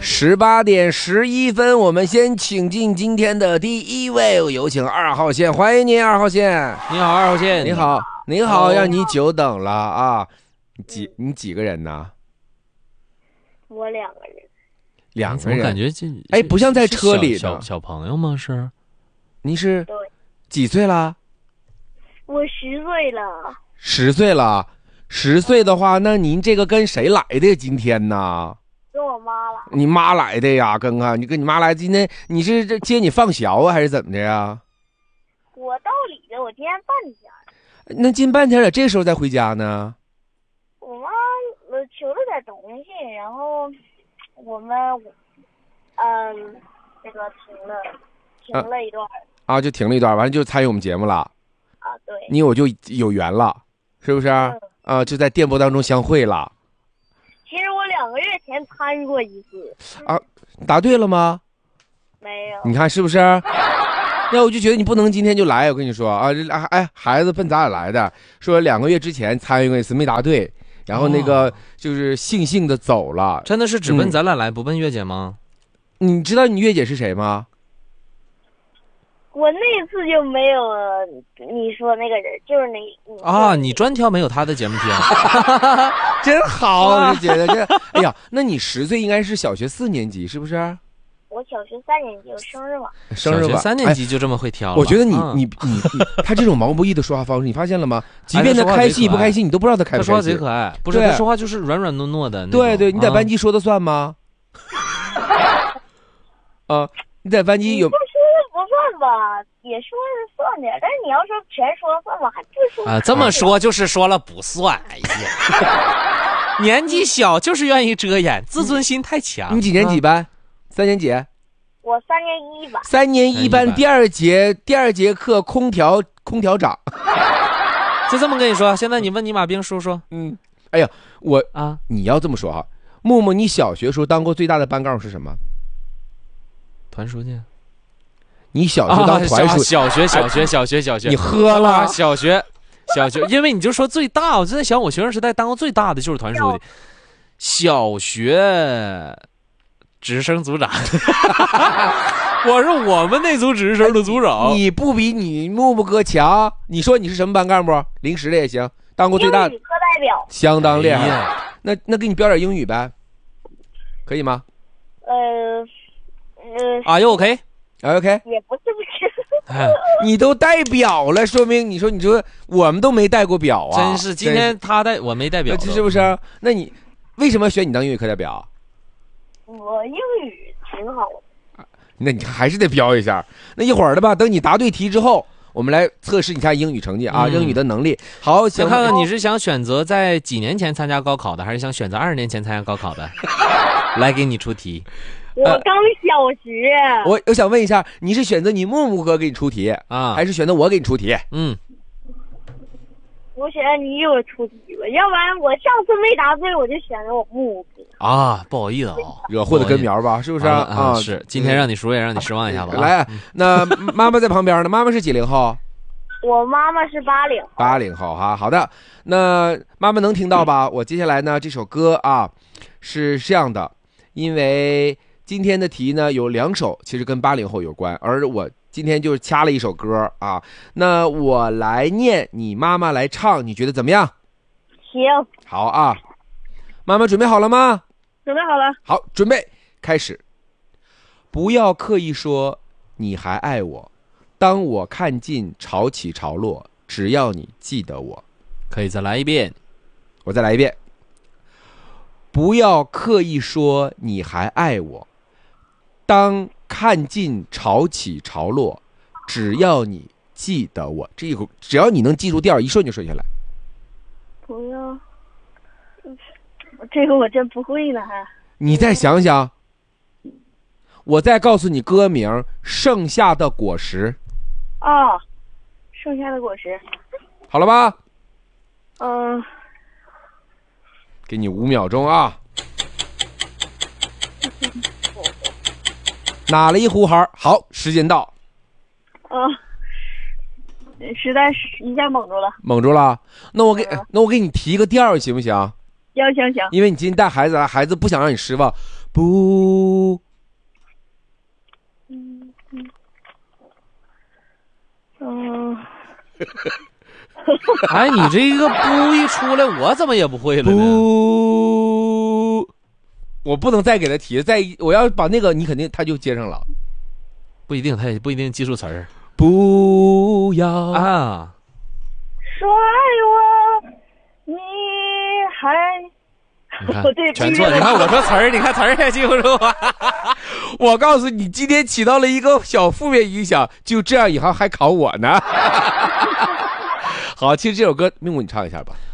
18:11，我们先请进今天的第一位，有请2号线，欢迎您，2号线。 你好，2号线。 你好，你好，让你久等了啊！你几个人呢？ 我2个人。 2个人， 感觉哎，不像在车里的小朋友吗？是？ 你是对几岁了？ 我10岁了。 10岁了，10岁的话，那您这个跟谁来的今天呢？ 跟我妈来。 你妈来的呀，哥哥，你跟你妈来，今天你是这接你放学啊，还是怎么的呀？ 我道理的，我今天半天。 那近半天了，这时候再回家呢？ 我妈求了点东西，然后我们这个停了一段啊，就停了一段，完了就参与我们节目了啊。对， 你我就有缘了，是不是？啊，就在电波当中相会了。 其实我2个月前参与过一次啊，答对了吗？ 没有。 你看是不是？那我就觉得你不能今天就来，我跟你说啊，孩子奔咱俩来的，说2个月之前参与过一次没答对，然后那个就是悻悻的走了。 真的是只奔咱俩来，不奔月姐吗？ 你知道你月姐是谁吗？ 我那次就没有你说那个人，就是你专挑没有他的节目听。 真好，姐姐这。哎呀，那你10岁应该是小学4年级，是不是？ 我小学3年级，我生日晚。 生日晚 ，3年级就这么会挑了。 我觉得你他这种毛不易的说话方式，你发现了吗？即便他开心不开心，你都不知道他开不开心。 他说话贼可爱，不是他说话就是软软糯糯的。 对，你在班级说的算吗？啊，你在班级有？ 不说不算吧，也说是算点，但是你要说全说算吧，还不说啊。这么说就是说了不算。哎呀，年纪小就是愿意遮掩，自尊心太强。 你几年几班？3年级？ 我3年1班。 3年1班第二节课空调长。 就这么跟你说，现在你问尼玛兵叔叔。 哎呀，你要这么说哈，木木，你小学时候当过最大的班杠是什么？ 团书记。 你小学当团书记？ 小学。 你喝了？ 小学，因为你就说最大，我就在想，我学生时代当过最大的就是团书记。小学值日生组长。我是我们那组值日生的组长。 你不比你木木哥强？你说你是什么班干部？临时的也行，当过最大的。 英语课代表。 相当厉害。那给你标点英语呗，可以吗 ？Are you OK？ 也不是。 你都带表了，说明你说我们都没带过表啊！ 真是，今天他带我没带表， 是不是？那你为什么选你当英语课代表？ 我英语挺好的。 那你还是得标一下。那一会儿的吧，等你答对题之后，我们来测试一下英语成绩啊，英语的能力。好，想看看你是想选择在几年前参加高考的，还是想选择20年前参加高考的？来给你出题。 我刚小学。 我想问一下，你是选择你木木哥给你出题啊，还是选择我给你出题？ 我选择你给我出题吧，要不然我上次没答对，我就选择我木木哥啊，不好意思啊， 惹祸的根苗吧，是不是啊？ 是，今天让你输也让你失望一下吧。 来，那妈妈在旁边呢，妈妈是几0后？ 我妈妈是80。 80后哈，好的，那妈妈能听到吧？我接下来呢，这首歌啊是这样的，因为今天的题呢有2首，其实跟80后有关，而我今天就掐了一首歌啊。那我来念，你妈妈来唱，你觉得怎么样？ 行。 好啊，妈妈准备好了吗？ 准备好了。 好，准备开始。不要刻意说你还爱我，当我看尽潮起潮落，只要你记得我。 可以再来一遍。 我再来一遍。不要刻意说你还爱我，当看尽潮起潮落，只要你记得我。这一口只要你能记住调，一顺就顺下来。 不要，这个我真不会呢。 你再想想，我再告诉你歌名《盛夏的果实》。 盛夏的果实。 好了吧？给你5秒钟啊！拿了一壶孩，好，时间到。 实在是一下蒙住了。 蒙住了？那我给你提个调，行不行？ 行。 因为你今天带孩子来，孩子不想让你失望。 不， 哎，你这一个不一出来，我怎么也不会了呢？ 不，我不能再给他提，我要把那个你肯定他就接上了。 不一定，他也不一定记住词儿不要啊。 说爱我，你还你看我对全错，你看我说词儿，你看词儿也记不住啊。 我告诉你，今天起到了一个小负面影响，就这样以后还考我呢。好，其实这首歌，命运你唱一下吧。